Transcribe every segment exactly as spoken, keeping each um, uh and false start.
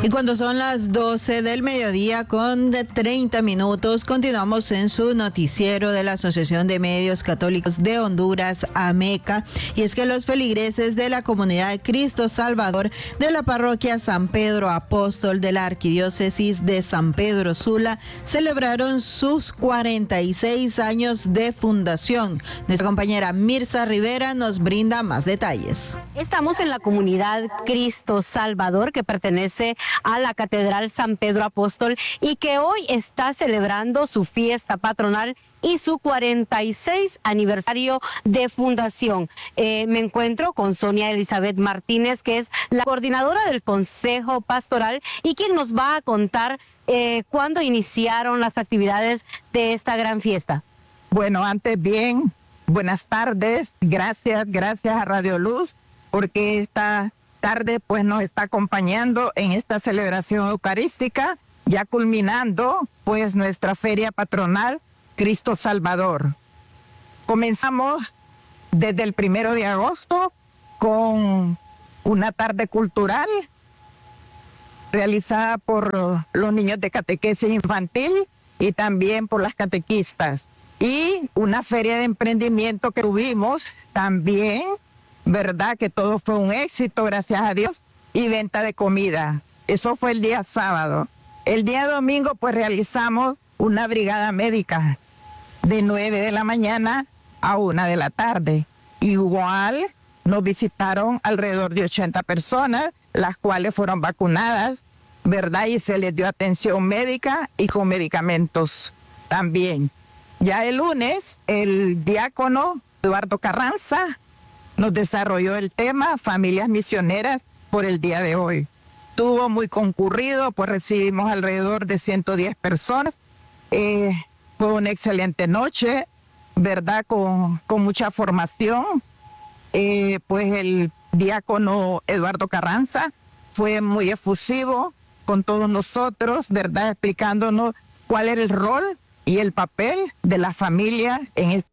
Y cuando son las doce del mediodía con treinta minutos, continuamos en su noticiero de la Asociación de Medios Católicos de Honduras, AMECA. Y es que los feligreses de la Comunidad de Cristo Salvador de la Parroquia San Pedro Apóstol de la Arquidiócesis de San Pedro Sula celebraron sus cuarenta y seis años de fundación. Nuestra compañera Mirza Rivera nos brinda más detalles. Estamos en la Comunidad Cristo Salvador, que pertenece a la Catedral San Pedro Apóstol y que hoy está celebrando su fiesta patronal y su cuarenta y seis aniversario de fundación. Eh, me encuentro con Sonia Elizabeth Martínez, que es la coordinadora del Consejo Pastoral y quien nos va a contar eh, cuándo iniciaron las actividades de esta gran fiesta. Bueno, antes bien, buenas tardes, gracias, gracias a Radio Luz, porque esta tarde pues nos está acompañando en esta celebración eucarística, ya culminando pues nuestra feria patronal Cristo Salvador. Comenzamos desde el primero de agosto con una tarde cultural realizada por los niños de catequesis infantil y también por las catequistas, y una feria de emprendimiento que tuvimos también, ¿verdad? Que todo fue un éxito, gracias a Dios, y venta de comida. Eso fue el día sábado. El día domingo, pues realizamos una brigada médica de nueve de la mañana a una de la tarde. Igual nos visitaron alrededor de ochenta personas, las cuales fueron vacunadas, ¿verdad? Y se les dio atención médica y con medicamentos también. Ya el lunes, el diácono Eduardo Carranza nos desarrolló el tema Familias Misioneras por el día de hoy. Estuvo muy concurrido, pues recibimos alrededor de ciento diez personas. Eh, fue una excelente noche, ¿verdad? Con, con mucha formación. Eh, pues el diácono Eduardo Carranza fue muy efusivo con todos nosotros, ¿verdad? Explicándonos cuál era el rol y el papel de la familia en este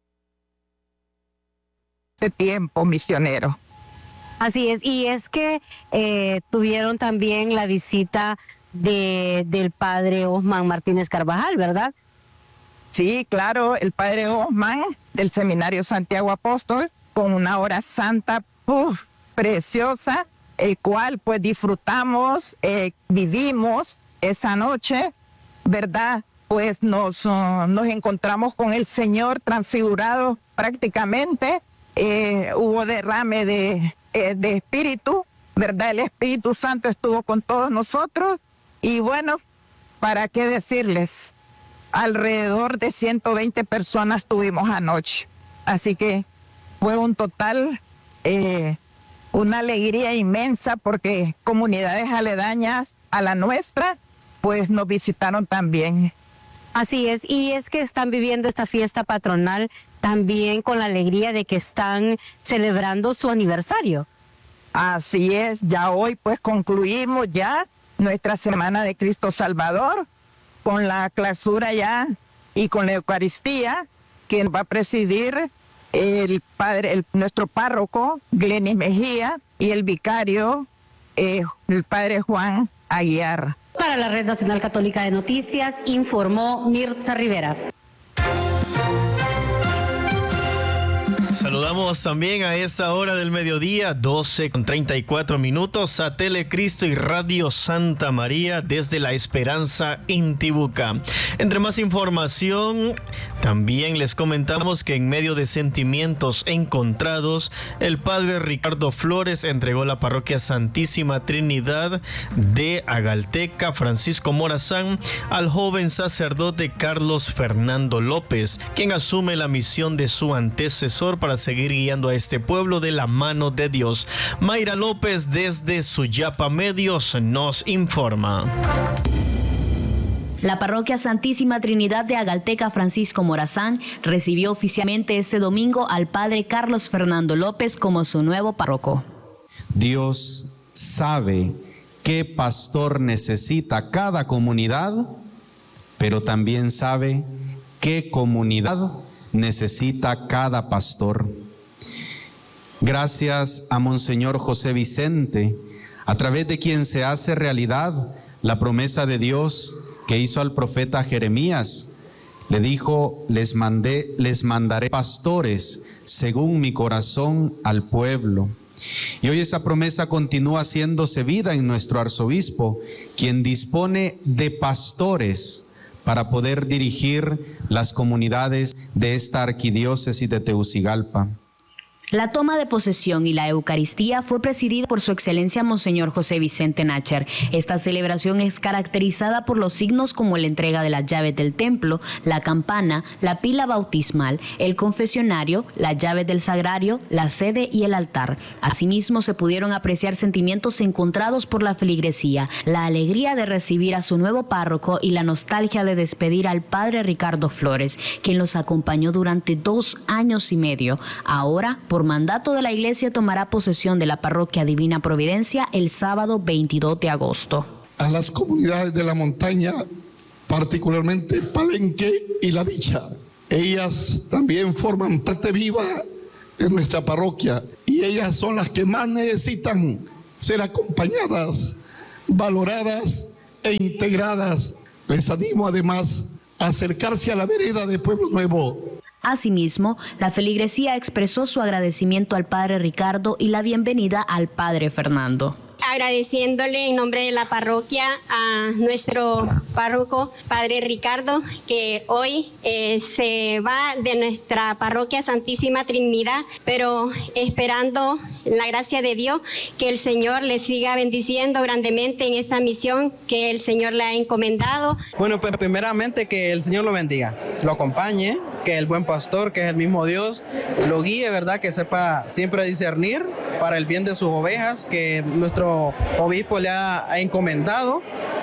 tiempo misionero. Así es, y es que eh, tuvieron también la visita de, del padre Osman Martínez Carvajal, ¿verdad? Sí, claro, el padre Osman del Seminario Santiago Apóstol, con una hora santa uf, preciosa, el cual pues disfrutamos, eh, vivimos esa noche, ¿verdad? Pues nos, uh, nos encontramos con el Señor transfigurado prácticamente. Eh, hubo derrame de, eh, de espíritu, ¿verdad? El Espíritu Santo estuvo con todos nosotros y bueno, ¿para qué decirles? Alrededor de ciento veinte personas tuvimos anoche. Así que fue un total, eh, una alegría inmensa porque comunidades aledañas a la nuestra, pues nos visitaron también. Así es, y es que están viviendo esta fiesta patronal también con la alegría de que están celebrando su aniversario. Así es, ya hoy pues concluimos ya nuestra Semana de Cristo Salvador con la clausura ya y con la Eucaristía que va a presidir el padre, el, nuestro párroco Glenis Mejía y el vicario, eh, el padre Juan Aguiar. Para la Red Nacional Católica de Noticias, informó Mirza Rivera. Saludamos también a esta hora del mediodía, doce con treinta y cuatro minutos, a Telecristo y Radio Santa María desde La Esperanza en Tibucá. Entre más información, también les comentamos que en medio de sentimientos encontrados, el padre Ricardo Flores entregó la parroquia Santísima Trinidad de Agalteca, Francisco Morazán, al joven sacerdote Carlos Fernando López, quien asume la misión de su antecesor para seguir guiando a este pueblo de la mano de Dios. Mayra López desde Suyapa Medios nos informa. La parroquia Santísima Trinidad de Agalteca Francisco Morazán recibió oficialmente este domingo al padre Carlos Fernando López como su nuevo párroco. Dios sabe qué pastor necesita cada comunidad, pero también sabe qué comunidad necesita cada pastor. Gracias a Monseñor José Vicente, a través de quien se hace realidad la promesa de Dios que hizo al profeta Jeremías. Le dijo, les mandé, les mandaré pastores según mi corazón al pueblo. Y hoy esa promesa continúa haciéndose vida en nuestro arzobispo, quien dispone de pastores para poder dirigir las comunidades de esta arquidiócesis de Tegucigalpa. La toma de posesión y la Eucaristía fue presidida por su excelencia Monseñor José Vicente Nácher. Esta celebración es caracterizada por los signos como la entrega de las llaves del templo, la campana, la pila bautismal, el confesionario, las llaves del sagrario, la sede y el altar. Asimismo, se pudieron apreciar sentimientos encontrados por la feligresía, la alegría de recibir a su nuevo párroco y la nostalgia de despedir al padre Ricardo Flores, quien los acompañó durante dos años y medio. Ahora, por mandato de la Iglesia, tomará posesión de la parroquia Divina Providencia el sábado veintidós de agosto. A las comunidades de la montaña, particularmente Palenque y La Dicha, ellas también forman parte viva de nuestra parroquia y ellas son las que más necesitan ser acompañadas, valoradas e integradas. Les animo además a acercarse a la vereda de Pueblo Nuevo. Asimismo, la feligresía expresó su agradecimiento al padre Ricardo y la bienvenida al padre Fernando. Agradeciéndole en nombre de la parroquia a nuestro párroco, padre Ricardo, que hoy eh, se va de nuestra parroquia Santísima Trinidad, pero esperando la gracia de Dios, que el Señor le siga bendiciendo grandemente en esa misión que el Señor le ha encomendado. Bueno, pues primeramente que el Señor lo bendiga, lo acompañe, que el buen pastor, que es el mismo Dios, lo guíe, ¿verdad? Que sepa siempre discernir para el bien de sus ovejas, que nuestro obispo le ha, ha encomendado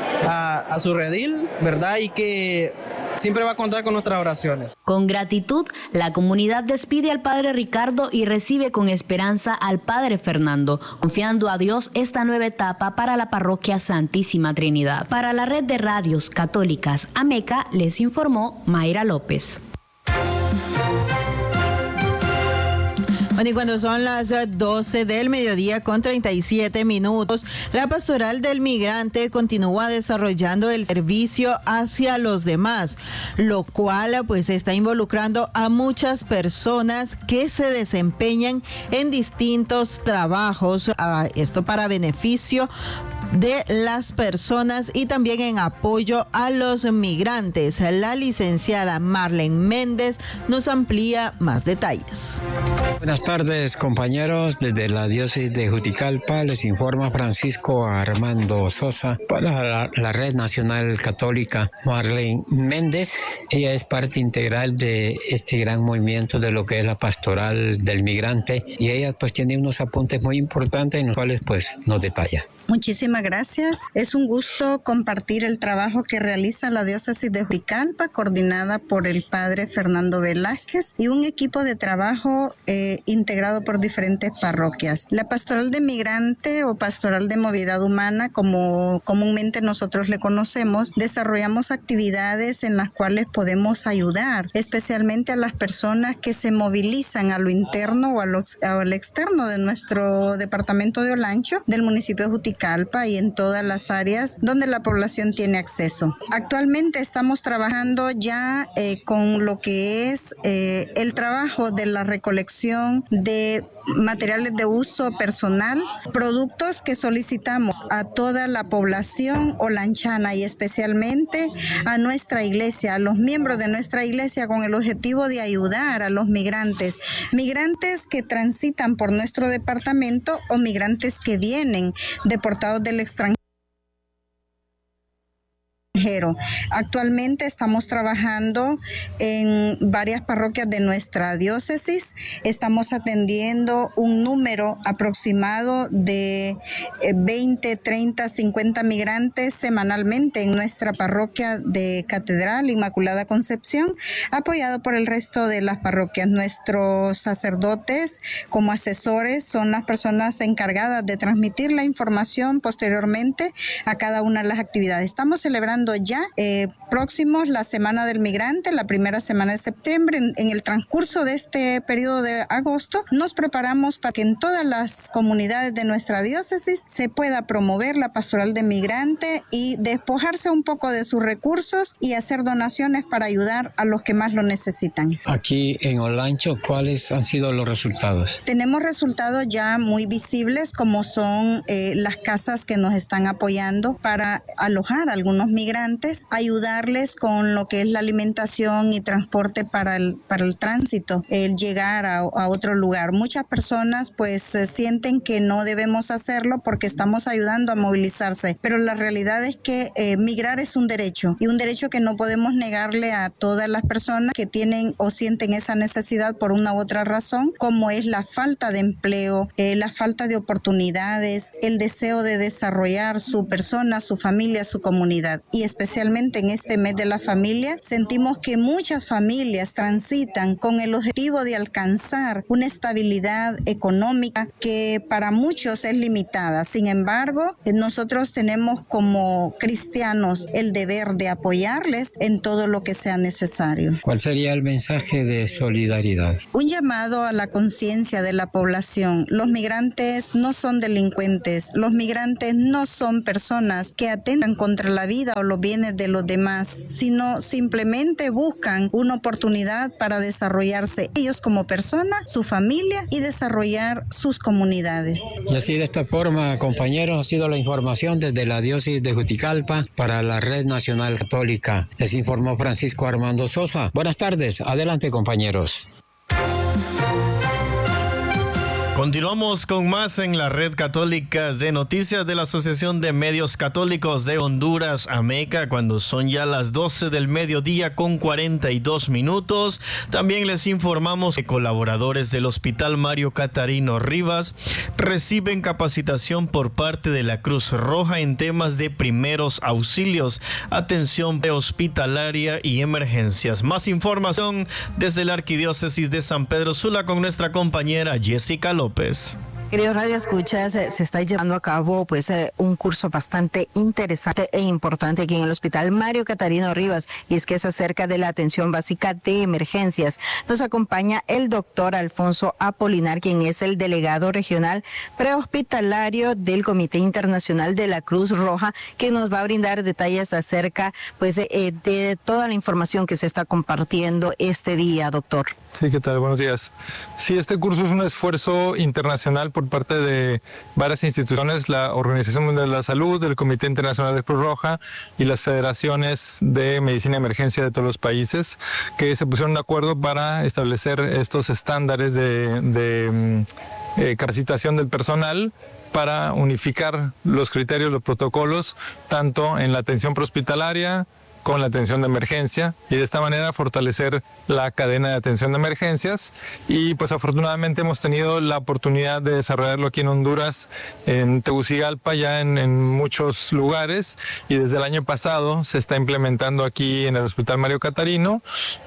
a, a su redil, ¿verdad? Y que siempre va a contar con nuestras oraciones. Con gratitud, la comunidad despide al padre Ricardo y recibe con esperanza al padre Fernando, confiando a Dios esta nueva etapa para la parroquia Santísima Trinidad. Para la red de radios católicas Ameca, les informó Mayra López. Bueno, y cuando son las doce del mediodía con treinta y siete minutos, la Pastoral del Migrante continúa desarrollando el servicio hacia los demás, lo cual pues está involucrando a muchas personas que se desempeñan en distintos trabajos, esto para beneficio de las personas y también en apoyo a los migrantes. La licenciada Marlene Méndez nos amplía más detalles. Buenas tardes, compañeros. Desde la diócesis de Juticalpa les informa Francisco Armando Sosa para la, la Red Nacional Católica. Marlene Méndez, ella es parte integral de este gran movimiento de lo que es la Pastoral del Migrante y ella pues tiene unos apuntes muy importantes en los cuales pues nos detalla. Muchísimas gracias. Es un gusto compartir el trabajo que realiza la diócesis de Juticalpa, coordinada por el padre Fernando Velázquez y un equipo de trabajo eh, integrado por diferentes parroquias. La pastoral de migrante o pastoral de movilidad humana, como comúnmente nosotros le conocemos, desarrollamos actividades en las cuales podemos ayudar, especialmente a las personas que se movilizan a lo interno o a lo, al externo de nuestro departamento de Olancho, del municipio de Juticalpa y en todas las áreas donde la población tiene acceso. Actualmente estamos trabajando ya eh, con lo que es eh, el trabajo de la recolección de materiales de uso personal, productos que solicitamos a toda la población olanchana y especialmente a nuestra iglesia, a los miembros de nuestra iglesia, con el objetivo de ayudar a los migrantes, migrantes que transitan por nuestro departamento o migrantes que vienen deportados del extranjero. Actualmente estamos trabajando en varias parroquias de nuestra diócesis. Estamos atendiendo un número aproximado de veinte, treinta, cincuenta migrantes semanalmente en nuestra parroquia de Catedral Inmaculada Concepción, apoyado por el resto de las parroquias. Nuestros sacerdotes como asesores son las personas encargadas de transmitir la información posteriormente a cada una de las actividades. Estamos celebrando ya ya eh, próximos la Semana del Migrante, la primera semana de septiembre. En, en el transcurso de este periodo de agosto nos preparamos para que en todas las comunidades de nuestra diócesis se pueda promover la pastoral de migrante y despojarse un poco de sus recursos y hacer donaciones para ayudar a los que más lo necesitan. Aquí en Olancho, ¿cuáles han sido los resultados? Tenemos resultados ya muy visibles, como son eh, las casas que nos están apoyando para alojar a algunos migrantes, ayudarles con lo que es la alimentación y transporte para el, para el tránsito, el llegar a, a otro lugar. Muchas personas pues eh, sienten que no debemos hacerlo porque estamos ayudando a movilizarse, pero la realidad es que eh, migrar es un derecho y un derecho que no podemos negarle a todas las personas que tienen o sienten esa necesidad por una u otra razón, como es la falta de empleo, eh, la falta de oportunidades, el deseo de desarrollar su persona, su familia, su comunidad. Y especialmente en este mes de la familia, sentimos que muchas familias transitan con el objetivo de alcanzar una estabilidad económica que para muchos es limitada. Sin embargo, nosotros tenemos como cristianos el deber de apoyarles en todo lo que sea necesario. ¿Cuál sería el mensaje de solidaridad? Un llamado a la conciencia de la población. Los migrantes no son delincuentes, los migrantes no son personas que atentan contra la vida o los bienes de los demás, sino simplemente buscan una oportunidad para desarrollarse ellos como personas, su familia y desarrollar sus comunidades. Y así de esta forma, compañeros, ha sido la información desde la diócesis de Juticalpa para la Red Nacional Católica. Les informó Francisco Armando Sosa. Buenas tardes, adelante compañeros. Continuamos con más en la Red Católica de Noticias de la Asociación de Medios Católicos de Honduras, AMECA, cuando son ya las doce del mediodía con cuarenta y dos minutos. También les informamos que colaboradores del Hospital Mario Catarino Rivas reciben capacitación por parte de la Cruz Roja en temas de primeros auxilios, atención prehospitalaria y emergencias. Más información desde la Arquidiócesis de San Pedro Sula con nuestra compañera Jessica López. Queridos Radio Escuchas, se está llevando a cabo pues un curso bastante interesante e importante aquí en el Hospital Mario Catarino Rivas, y es que es acerca de la atención básica de emergencias. Nos acompaña el doctor Alfonso Apolinar, quien es el delegado regional prehospitalario del Comité Internacional de la Cruz Roja, que nos va a brindar detalles acerca pues de, de toda la información que se está compartiendo este día, doctor. Sí, ¿qué tal? Buenos días. Sí, este curso es un esfuerzo internacional por parte de varias instituciones, la Organización Mundial de la Salud, el Comité Internacional de Cruz Roja y las federaciones de medicina de emergencia de todos los países, que se pusieron de acuerdo para establecer estos estándares de, de eh, capacitación del personal para unificar los criterios, los protocolos, tanto en la atención prehospitalaria, con la atención de emergencia, y de esta manera fortalecer la cadena de atención de emergencias. Y pues afortunadamente hemos tenido la oportunidad de desarrollarlo aquí en Honduras, en Tegucigalpa, ya en, en muchos lugares, y desde el año pasado se está implementando aquí en el Hospital Mario Catarino.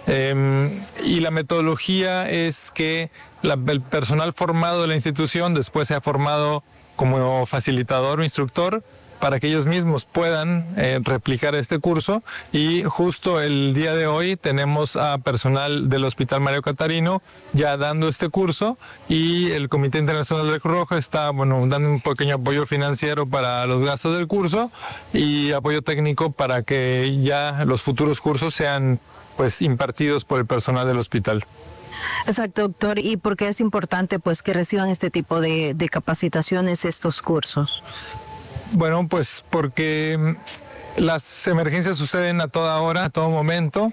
Eh, y la metodología es que la, el personal formado de la institución después se ha formado como facilitador o instructor, para que ellos mismos puedan eh, replicar este curso. Y justo el día de hoy tenemos a personal del Hospital Mario Catarino ya dando este curso, y el Comité Internacional de Cruz Roja está bueno, dando un pequeño apoyo financiero para los gastos del curso y apoyo técnico para que ya los futuros cursos sean pues impartidos por el personal del hospital. Exacto, doctor. ¿Y por qué es importante pues que reciban este tipo de, de capacitaciones, estos cursos? Bueno, pues porque las emergencias suceden a toda hora, a todo momento,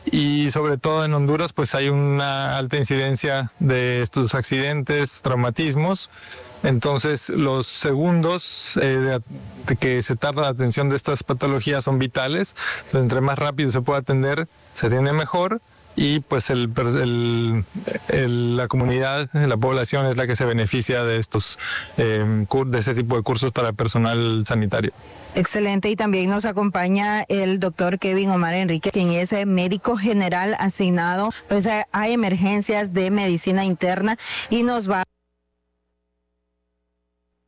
y sobre todo en Honduras pues hay una alta incidencia de estos accidentes, traumatismos. Entonces los segundos eh, de que se tarda la atención de estas patologías son vitales. Entonces, entre más rápido se puede atender, se atiende mejor. Y pues el, el, el, la comunidad, la población es la que se beneficia de estos eh, de ese tipo de cursos para el personal sanitario. Excelente. Y también nos acompaña el doctor Kevin Omar Enrique, quien es médico general asignado pues, a, a emergencias de medicina interna, y nos va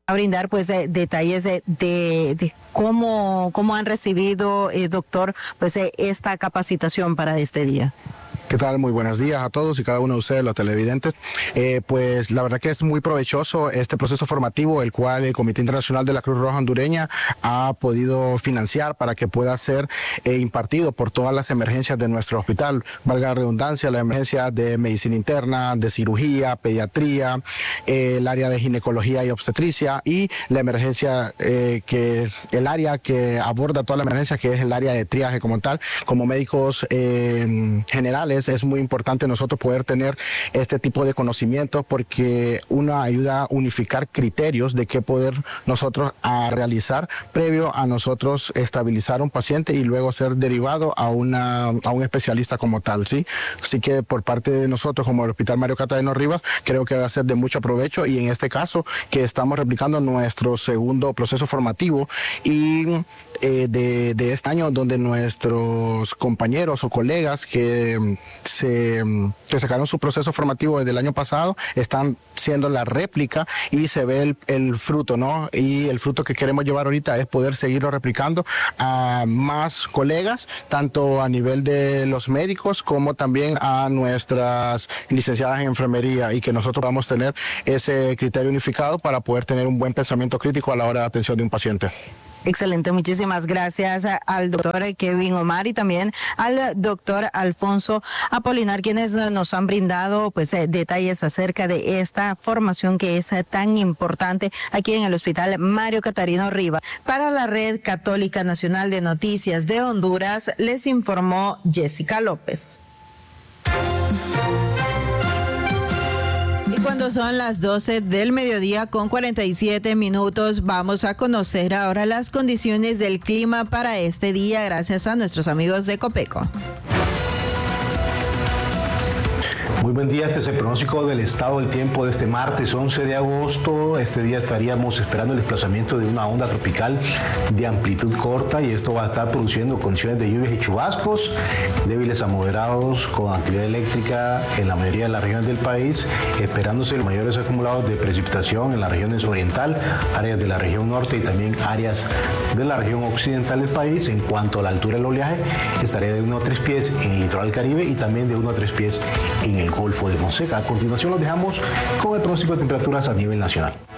a brindar pues eh, detalles de, de, de cómo, cómo han recibido, eh, doctor, pues eh, esta capacitación para este día. ¿Qué tal? Muy buenos días a todos y cada uno de ustedes, los televidentes. Eh, pues la verdad que es muy provechoso este proceso formativo, el cual el Comité Internacional de la Cruz Roja Hondureña ha podido financiar para que pueda ser eh, impartido por todas las emergencias de nuestro hospital. Valga la redundancia, la emergencia de medicina interna, de cirugía, pediatría, eh, el área de ginecología y obstetricia y la emergencia, eh, que el área que aborda toda la emergencia, que es el área de triaje como tal. Como médicos eh, generales, es muy importante nosotros poder tener este tipo de conocimientos porque uno ayuda a unificar criterios de qué poder nosotros a realizar previo a nosotros estabilizar un paciente y luego ser derivado a, una, a un especialista como tal, ¿sí? Así que por parte de nosotros como el Hospital Mario Catarino Rivas creo que va a ser de mucho provecho y en este caso que estamos replicando nuestro segundo proceso formativo y eh, de, de este año donde nuestros compañeros o colegas que Se, que sacaron su proceso formativo desde el año pasado, están siendo la réplica y se ve el, el fruto, ¿no? Y el fruto que queremos llevar ahorita es poder seguirlo replicando a más colegas, tanto a nivel de los médicos como también a nuestras licenciadas en enfermería y que nosotros vamos a tener ese criterio unificado para poder tener un buen pensamiento crítico a la hora de atención de un paciente. Excelente, muchísimas gracias al doctor Kevin Omar y también al doctor Alfonso Apolinar, quienes nos han brindado pues eh, detalles acerca de esta formación que es eh, tan importante aquí en el Hospital Mario Catarino Rivas. Para la Red Católica Nacional de Noticias de Honduras, les informó Jessica López. Cuando son las doce del mediodía con cuarenta y siete minutos, vamos a conocer ahora las condiciones del clima para este día gracias a nuestros amigos de Copeco. Muy buen día, este es el pronóstico del estado del tiempo de este martes once de agosto. Este día estaríamos esperando el desplazamiento de una onda tropical de amplitud corta y esto va a estar produciendo condiciones de lluvias y chubascos débiles a moderados con actividad eléctrica en la mayoría de las regiones del país, esperándose los mayores acumulados de precipitación en las regiones oriental, áreas de la región norte y también áreas de la región occidental del país. En cuanto a la altura del oleaje, estaría de uno a tres pies en el litoral caribe y también de uno a tres pies en el Golfo de Fonseca. A continuación los dejamos con el pronóstico de temperaturas a nivel nacional.